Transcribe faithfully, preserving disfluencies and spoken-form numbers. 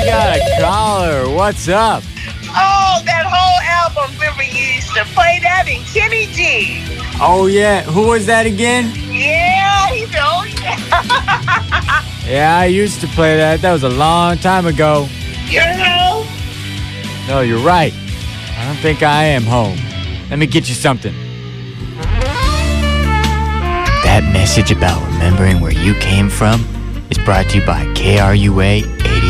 got a caller. What's up? Oh, that whole album, remember you used to play that in Kenny G. Oh, yeah. Who was that again? Yeah, he's oh yeah. Yeah, I used to play that. That was a long time ago. You're home? No, you're right. I don't think I am home. Let me get you something. That message about remembering where you came from is brought to you by K R U A eighty